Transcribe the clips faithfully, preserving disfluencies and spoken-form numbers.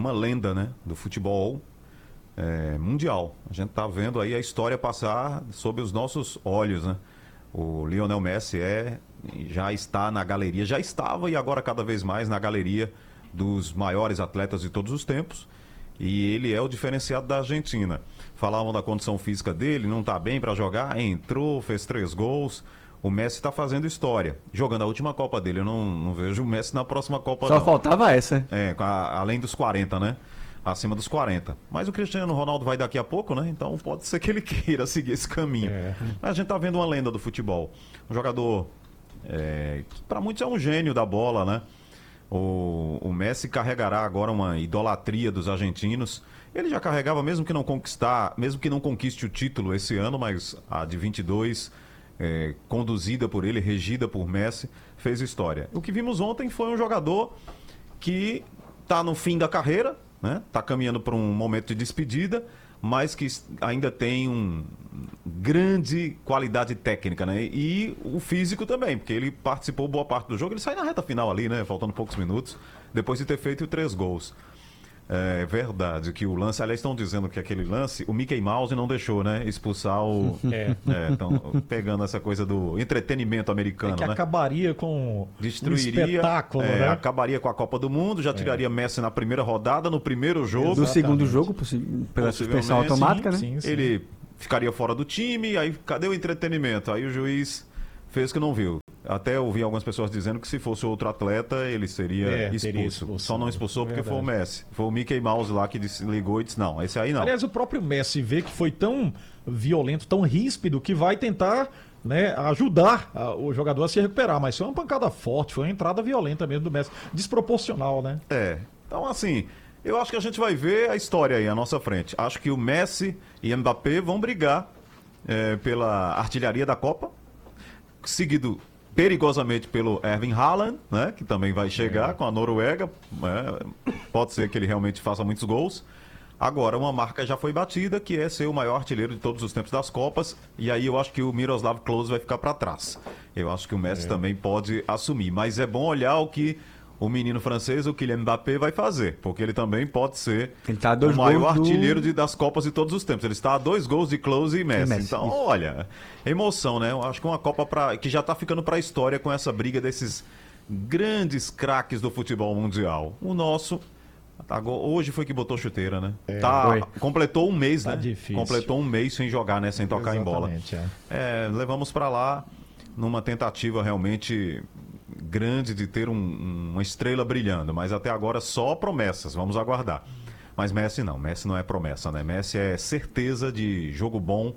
uma lenda, né, do futebol é, mundial. A gente está vendo aí a história passar sob os nossos olhos, né? O Lionel Messi é, já está na galeria, já estava e agora cada vez mais na galeria dos maiores atletas de todos os tempos. E ele é o diferenciado da Argentina. Falavam da condição física dele, não está bem para jogar, entrou, fez três gols. O Messi está fazendo história. Jogando a última Copa dele, eu não, não vejo o Messi na próxima Copa. Só não. faltava essa. É, a, além dos quarenta, né? Acima dos quarenta. Mas o Cristiano Ronaldo vai daqui a pouco, né? Então pode ser que ele queira seguir esse caminho. É. A gente tá vendo uma lenda do futebol. Um jogador é, que para muitos é um gênio da bola, né? O, o Messi carregará agora uma idolatria dos argentinos. Ele já carregava, mesmo que não conquistar, mesmo que não conquiste o título esse ano, mas a de vinte e dois, é, conduzida por ele, regida por Messi, fez história. O que vimos ontem foi um jogador que está no fim da carreira, né? Tá caminhando para um momento de despedida, mas que ainda tem um grande qualidade técnica, né? E o físico também, porque ele participou boa parte do jogo, ele sai na reta final ali, né? Faltando poucos minutos, depois de ter feito três gols. É verdade que o lance, aliás, estão dizendo que aquele lance, o Mickey Mouse não deixou, né? Expulsar o... É. Estão pegando essa coisa do entretenimento americano, é que né? Acabaria com Destruiria, um espetáculo, é, né? Acabaria com a Copa do Mundo, já tiraria é. Messi na primeira rodada, no primeiro jogo. Do segundo jogo, pela suspensão automática, sim, né? Sim, sim. Ele ficaria fora do time, aí cadê o entretenimento? Aí o juiz fez que não viu. Até ouvi algumas pessoas dizendo que se fosse outro atleta, ele seria é, expulso. expulso. Só não expulsou porque Verdade. foi o Messi. Foi o Mickey Mouse lá que disse, ligou e disse, não, esse aí não. Aliás, o próprio Messi vê que foi tão violento, tão ríspido, que vai tentar, né, ajudar a, o jogador a se recuperar. Mas foi uma pancada forte, foi uma entrada violenta mesmo do Messi. Desproporcional, né? É. Então, assim, eu acho que a gente vai ver a história aí à nossa frente. Acho que o Messi e Mbappé vão brigar é, pela artilharia da Copa, seguido perigosamente pelo Erling Haaland, né, que também vai chegar é. com a Noruega, é, pode ser que ele realmente faça muitos gols. Agora, uma marca já foi batida, que é ser o maior artilheiro de todos os tempos das Copas, e aí eu acho que o Miroslav Klose vai ficar para trás. Eu acho que o Messi é. também pode assumir, mas é bom olhar o que o menino francês, o Kylian Mbappé, vai fazer, porque ele também pode ser tá o maior artilheiro do... de, das Copas de todos os tempos. Ele está a dois gols de Klose e Messi. Messi então, isso. olha, emoção, né? Eu acho que uma Copa pra... que já está ficando para a história com essa briga desses grandes craques do futebol mundial. O nosso, hoje foi que botou chuteira, né? É, tá... Completou um mês, tá né? Difícil. Completou um mês sem jogar, né? Sem tocar Exatamente, em bola. É. É, levamos para lá numa tentativa realmente grande de ter um, uma estrela brilhando, mas até agora só promessas, vamos aguardar. Mas Messi não, Messi não é promessa, né? Messi é certeza de jogo bom.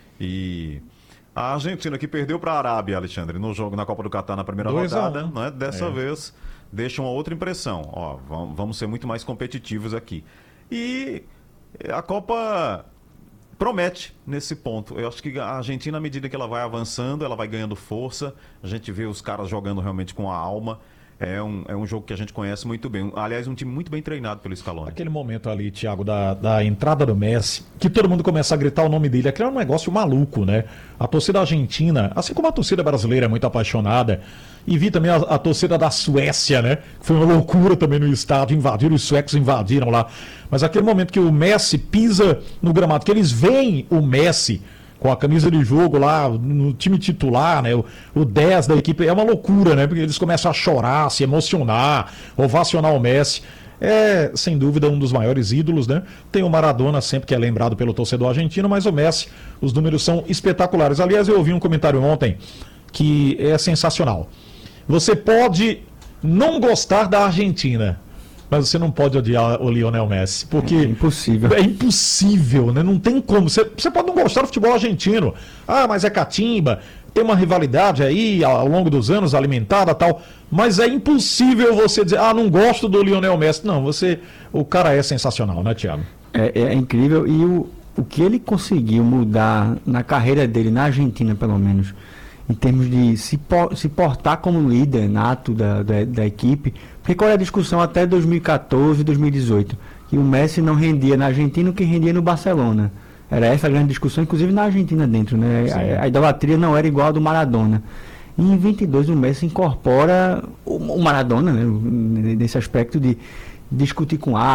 E a Argentina que perdeu para a Arábia, Alexandre, no jogo na Copa do Catar na primeira Dois rodada, né? Dessa é. vez deixa uma outra impressão. Ó, vamos ser muito mais competitivos aqui. E a Copa promete nesse ponto. Eu acho que a Argentina, à medida que ela vai avançando, ela vai ganhando força. A gente vê os caras jogando realmente com a alma. É um, é um jogo que a gente conhece muito bem. Aliás, um time muito bem treinado pelo Scaloni. Aquele momento ali, Thiago, da, da entrada do Messi, que todo mundo começa a gritar o nome dele. Aquele é um negócio maluco, né? A torcida argentina, assim como a torcida brasileira é muito apaixonada, e vi também a, a torcida da Suécia, né? Foi uma loucura também no estádio, invadiram, os suecos invadiram lá. Mas aquele momento que o Messi pisa no gramado, que eles veem o Messi com a camisa de jogo lá no time titular, né? O, o dez da equipe, é uma loucura, né? Porque eles começam a chorar, se emocionar, ovacionar o Messi. É, sem dúvida, um dos maiores ídolos, né? Tem o Maradona sempre que é lembrado pelo torcedor argentino, mas o Messi, os números são espetaculares. Aliás, eu ouvi um comentário ontem que é sensacional. Você pode não gostar da Argentina, mas você não pode odiar o Lionel Messi, porque... É impossível. É impossível, né? Não tem como. Você, você pode não gostar do futebol argentino. Ah, mas é catimba, tem uma rivalidade aí ao longo dos anos alimentada e tal, mas é impossível você dizer, ah, não gosto do Lionel Messi. Não, você... O cara é sensacional, né, Thiago? É, é incrível. E o, o que ele conseguiu mudar na carreira dele, na Argentina pelo menos, em termos de se, se portar como líder nato da, da, da equipe. Porque qual é a discussão até dois mil e catorze, dois mil e dezoito? Que o Messi não rendia na Argentina o que rendia no Barcelona. Era essa a grande discussão, inclusive na Argentina dentro, né? A, a idolatria não era igual a do Maradona. E em vinte e dois o Messi incorpora o, o Maradona, né? Nesse aspecto de discutir com a